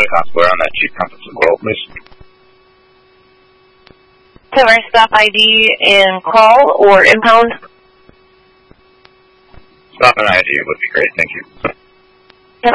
Toyota Conspire on that Jeep Compass as well, please. Cover stop ID and call or impound? Stop and ID would be great, thank you.